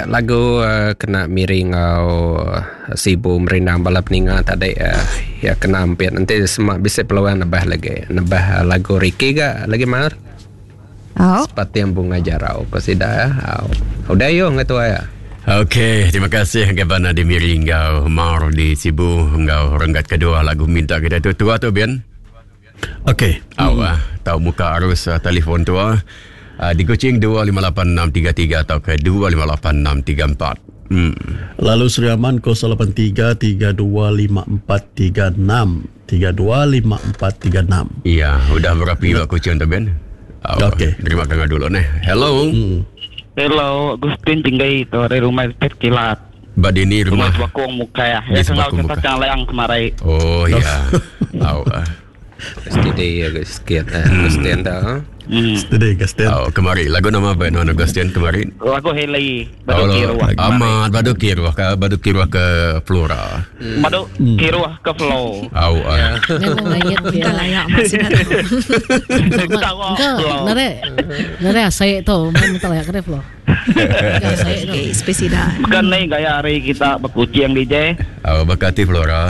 lagu kena miring sibu merindang balap ninga tadi ya kena hampir nanti semua bisa peluang nambah lagu Ricky ga lagi mar. Seperti yang bunga jarau pasti dah. Udah yuk ngatu ya. Okey, terima kasih kepada di miring ngau mar di sibu ngau renggat kedua lagu minta kita tu tua tu Bian. Okey. Tahu muka arus telefon tua. Di Kuching 258633 atau ke 258634. Lalu Seriaman 083-325436 325436. Iya, udah berapa ibu Kuching tu Ben? Okey. Terima kasih dulu nih. Hello. Hello, Agustin tinggal dari rumah Kilat. Badini rumah Bakung muka ya. Ya kenal kita yang kemarin. Oh iya. Pasti dia Agustin dah. Sedih Agustin. Kemarin lagu nama apa non Agustin kemarin? Lagu Heli Badu Kirwah. Amat Badu Kirwah ke Flora. Badu Kirwah ke Flow. Memang layak masih nare saya tu minta layak ke Flow. Saya spesida. Bukan nih gaya hari kita berkucing DJ. Berkati Flora.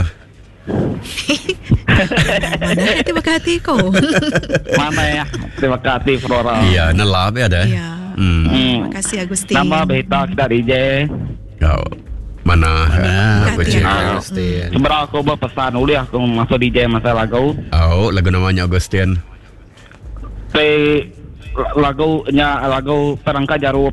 Mana terima kasih kau. Mana ya? Terima kasih Flora. Iya, nelap ya dah. Terima kasih Agustin. Nama beta kita DJ. Mana? Aku Agustin. Sebenarnya aku berpesan uli aku masuk DJ masa lagu. Lagu namanya Agustin. Lagu Perangka Jarup.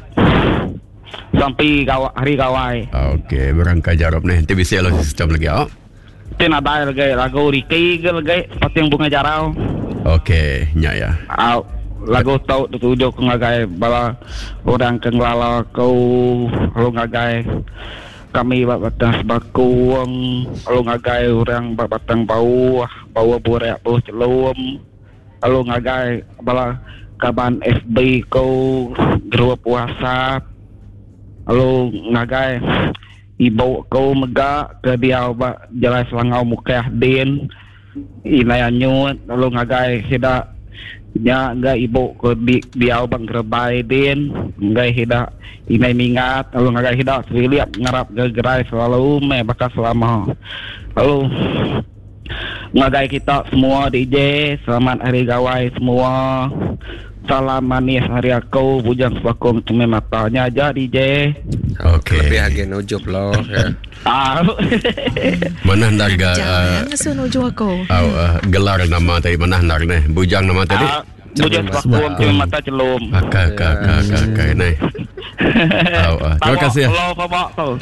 Sampai hari kawai. Okey, Perangka Jarup nih. Nanti bisa lo sistem lagi. Tin ada lagi lagu Ricky lagi seperti yang bunga jarau. Okey, ya. Lagu tahu tujuh ngagai bala orang kenglala kau lu ngagai kami batang sebakuang lu ngagai orang batang bau burak bau celum lu ngagai bala kaban FB kau grup WhatsApp lu ngagai ibu kau mega ke dia jalan selangau mukah din inayanyut lalu ngagai hida nya ga ibu ke dia bang gerai din ngai hida inay mingat lalu ngagai hida siliap ngarap gerai selalu me bakal selama lalu ngagai kita semua DJ selamat hari gawai semua. Salam manis hari aku bujang sebakung cuma matanya aja DJ. Okey. Lebih agen ujub loh. Mana harga? Jangan ujuk aku. Gelar nama tadi mana harga? Bujang nama tadi? Bujang sebakung cuma mata celum. Kakak nih. Terima kasih ya. Halo Pak tuh.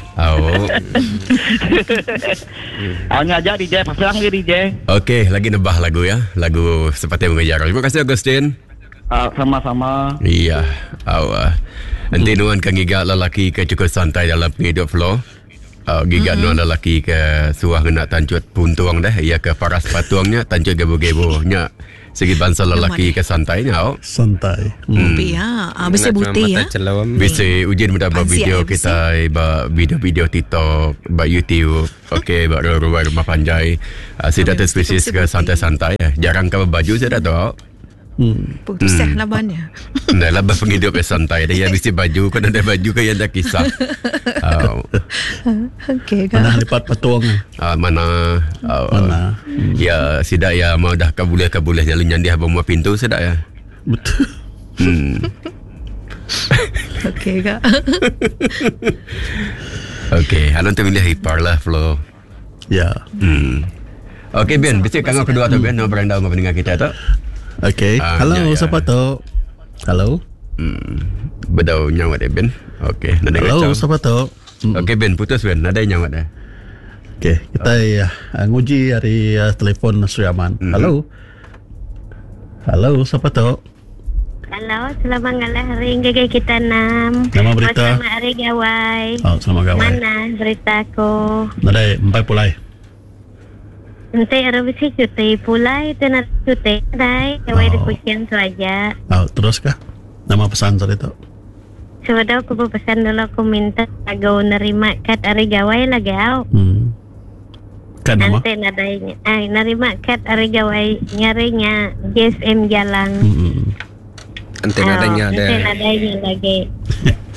Hanya aja DJ pasang DJ. Okey, lagi nebah lagu ya. Lagu seperti mengejar. Terima kasih Agustin. Sama-sama. Iya. Nanti nuan kan gigat lelaki ke cukup santai dalam hidup flow. Gigat nuan lelaki ke suah kena tancut puntuang dah. Ia ke paras patuangnya tancut gebo-gebo nya. Segi bangsa lelaki ke santainya. Santai. Bisa bukti ya. Bisa ujian mendapat video kita, video-video TikTok, YouTube. Okey, rumah panjai. Saya dah spesies ke santai-santai. Jarang ke baju saya dah tahu. Putus labannya. Nah, labah penghidup santai dia mesti baju kan ada baju kan yang dah kisah. Okey kan. Mana lipat patuang? Mana? Ya, sidak ya mau dah kabuleh jalan nyandiah bawa pintu sidak ya. Betul. Okey kak. Okey, alun tu milih hipar lah flow. Ya. Okey Ben, bisik kangau kedua tu Ben, nak beranda dengan pendengar kita tu. Okey. Halo, siapa tu? Halo. Bedau nyawat Ben. Okey, nak dengar. Halo, siapa tu? Okey Ben, putus Ben, ada nyawat dah. Okey, kita nguji dari telefon Suriaman. Halo. Halo, siapa tu? Halo, selamat hari gaya kita 6. Nama berita. Selamat hari gawai. Selamat gawai. Mana beritaku? Nadai, empai pulai. Nanti bisa cuti pulai itu nanti cuti dai gawai di kucing tu aja. Terus kah? Nama pesan tadi tu? Sudah aku pesan dulu aku minta agak nerima kad hari gawai lagi au. Kad nama? Nanti nadainya. Nerima kad hari gawai nyarinya GSM Jalan. Nanti nadanya ada. Nanti nadainya lagi.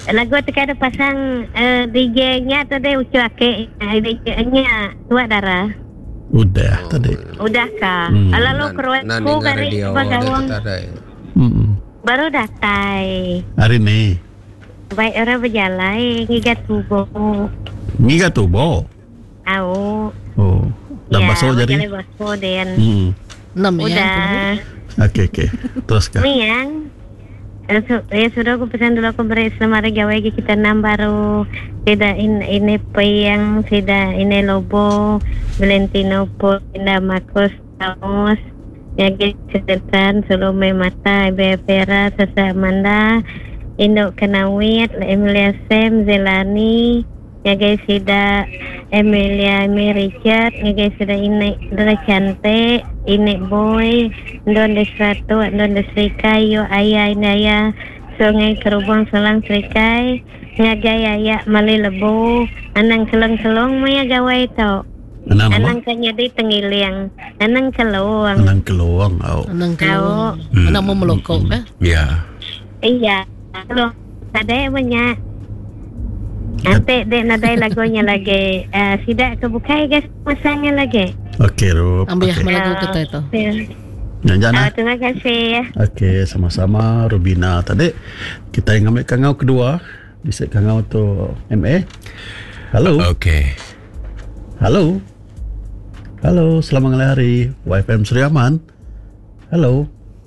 Lagu tu kan ada pasang DJ-nya tu dia ucu ake DJ-nya tua darah. Udah tadi. Udah kah? Lalu keruatku gari bagawang baru datai. Hari ni. Baik orang berjalan ngigat tubuh. Ngigat tubuh. Au. Oh. Dah basuh jadi. Ya, basuh dan. Udah. Okey. Teruskan. Miang. Ya sudah aku pesan dulu aku beri selamat hari gawe kita 6 baru tidak ini yang tidak ini Lobo Valentino Pinda Marcos Ramos Yagi Kesetan Salome Mata Ibe Vera Sasa Amanda Indok Kenawit Emilia Sem Zelani Yagi Sida Emilia Richard Yagi Sida ini Dara Cantik ini Boy Don Desratu Don Desrikai Yo Ayah Inaya Sungai Kerubang Selang Serikai Ngagai Ayak Mali Lebu Anang Kelong-kelong Maya gawai tau Anang kanyadi Tengiliang Anang Keluang Anang Keluang Anang mau melokok Ya. Iya Kalau Tadai banyak Ante dek nadai lagunya lagi Sidak kebukai guys Masanya lagi Okey Rup. Ambil lagu kita itu. Jangan. Terima kasih. Okey, sama-sama Rubina. Tadi kita yang ambil kangau kedua. Bisa kangau tu MA. Halo. Okey. Halo. Selamat hari YFM Seri Aman. Halo.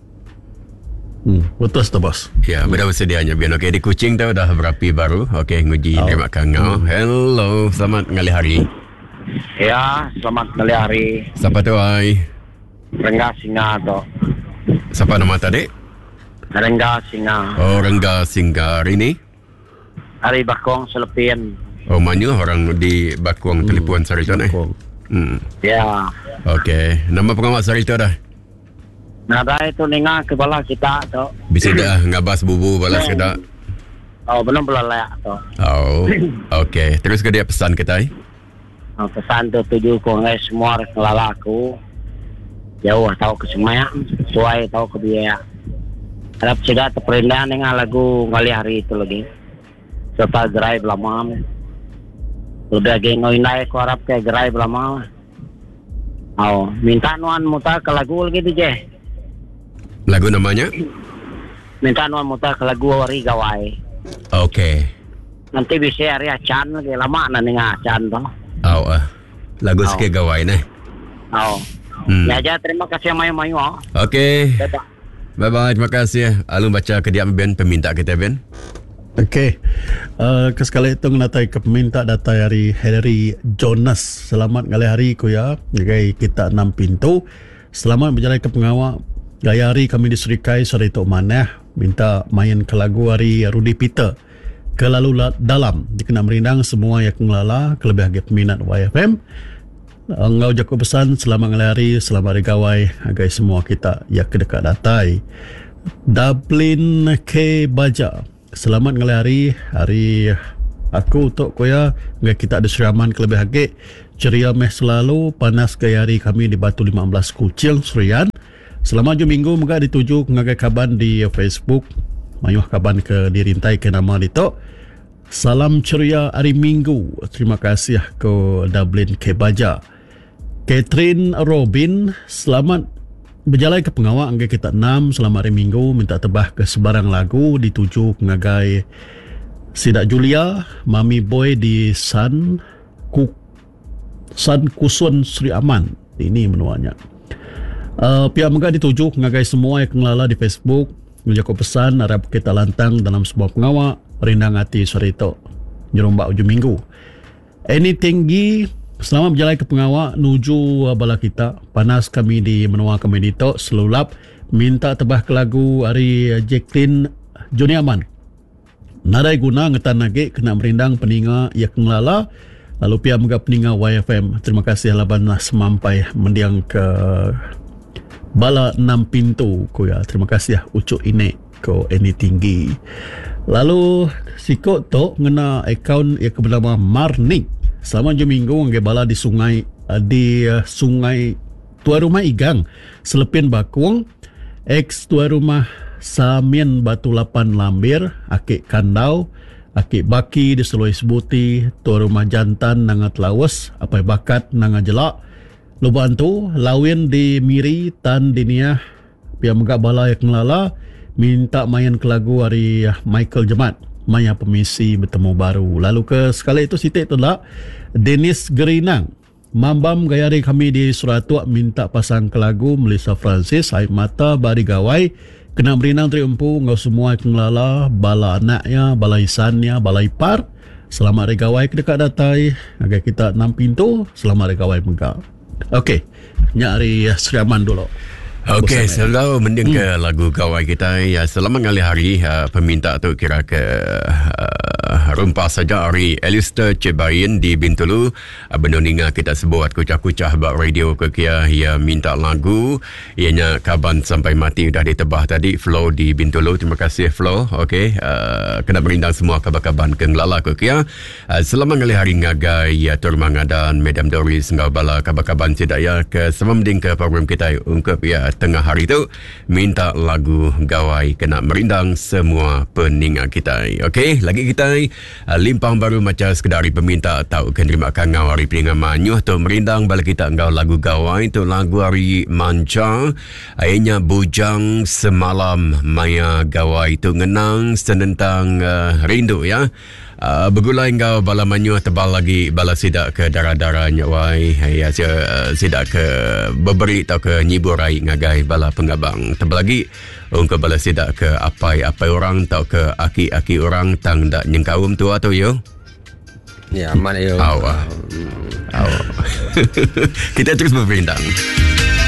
Putus tu bos. Ya, dah bersedianya Bian. Okey, di Kuching tu dah berapi baru. Okey, nguji terima kangau. Hello, selamat ngali hari. Ya, selamat kali hari. Siapa tu ai? Rengga Singa tu. Siapa nama tadi? Rengga Singa. Oh, Rengga Singa. Hari ni? Hari Bakong Selepin. Oh, mana orang di Bakuang telefon Sarito ni? Ya. Okey, nama pengawas Sarito dah? Nada itu ninga ke bala kita tu. Bisa dah ngabas bubu balas ke dak? Oh, belum belalak tu. Oh, okey. Terus ke dia pesan kita ai? Pesan tu tuju ko ngai semua kelala aku. Jauh tahu ke semaya, sesuai tahu ke dia. Harap juga terperindah dengan lagu ngali hari itu lagi. Serta gerai belamam. Sudah gengoy naik ko harap ke gerai belamam. Oh, minta nuan muta ke lagu lagi DJ. Lagu namanya? Minta nuan muta ke lagu hari gawai. Okey. Nanti bisa hari acan lagi lama na ninga acan tu. Lagu sikit gawai ni. Ya aja, terima kasih mayu-mayu. Okey. Bye-bye, terima kasih. Alun baca ke dia Ben peminta kita Ben. Okey. Kesekali itu natai ke peminta data dari Henry Jonas. Selamat ngali hari ku ya. Jagai kita 6 pintu. Selamat berjalan ke pengawal. Gaya hari kami diserikai sore itu manah. Minta main ke lagu hari Rudy Peter. Kelalu dalam dikena merindang semua yang ngelala kelebih agak peminat YFM. Engau jago pesan selamat ngelari, selamat hari gawai agai semua kita yang kedekat datai. Dublin K Baja. Selamat ngelari hari aku untuk koya agai kita ada seraman kelebih agak ceria meh selalu panas gaya hari kami di Batu 15 Kucing Serian. Selamat jum minggu moga dituju ngagai kaban di Facebook. Mayuh kaban ke dirintai ke nama dito. Salam ceria hari Minggu. Terima kasih ke Dublin ke Baja. Catherine Robin, selamat berjalan ke pengawal angga kita 6. Selamat hari Minggu. Minta tebah ke sebarang lagu dituju ngagai Sidak Julia, Mami Boy di San Kusun Sri Aman. Ini menuanya. Pihak moga dituju ngagai semua yang ngelala di Facebook. Menjaga pesan harap kita lantang dalam sebuah pengawal rindang hati sore itu nyerombak ujung minggu. Ini tinggi selamat berjalan ke pengawal nuju bala kita panas kami di menua kami dito selulap minta tebah ke lagu hari Jacqueline Juniaman. Nadai guna ngetan lagi kena merindang peninga ia kengelala lalu pihak moga peninga YFM. Terima kasih laban semampai mendiang ke bala 6 pintu ko ya. Terima kasih ucuk ini ko ini tinggi. Lalu sikot to ngena akaun yang bernama Marnik. Selama jam minggu ngge bala di sungai Tua Rumah Igang Selepin Bakuang Tua Rumah Samien Batu 8 Lambir Akik Kandau Aki baki di Sulawesi Buti, tuan rumah jantan nangat lawas, apa bakat nangat jelak. Lubaan tu, lawin di Miri tan diniah, pihak megak balai kenglala, minta main ke lagu hari Michael Jemat, maya pemisi bertemu baru. Lalu ke sekali itu sitik tu lah, Dennis Gerinang. Mambam gayari kami di Suratua minta pasang ke lagu Melissa Francis, Aib Mata, Bari Gawai. Kena berinang teriumpu ngau semua kenglala, bala anaknya, bala isannya, bala ipar. Selamat hari gawai kedekat datai. Agar kita 6 pintu, selamat hari gawai megah. Okey, nyari Sriaman dulu. Okey, selalu mending ke lagu gawai kita. Ya, selama kali hari peminta tu kira ke rumpah saja hari Alistair Cebain di Bintulu. Benoninga kita sebuat kucah-kucah bak radio ke kia. Ia minta lagu. Ianya Kaban Sampai Mati dah ditebah tadi. Flo di Bintulu. Terima kasih Flo. Okey, kena berindang semua kabar-kabar kenglala ke kia. Selama kali hari ngagai ya Turmangadan Madam Doris ngau bala kabar-kabar sedaya ke sama mending ke program kita ungkap ya tengah hari tu minta lagu gawai kena merindang semua peningat kita. Okey, lagi kita limpang baru macam sekedar peminta tahu kan terima kasih ngau hari peningat manyuh tu merindang bala kita ngau lagu gawai tu lagu hari manca ayahnya bujang semalam maya gawai tu ngenang senentang rindu ya. Begulai engkau bala manyuh tebal lagi bala sidak ke darah-darah nyawai ya sidak ke beberi atau ke nyiburai ngagai bala pengabang tebal lagi engkau bala sidak ke apai orang atau ke aki-aki orang tang dak nyengkaum tu atau yo ya mana yo kita terus berperintang.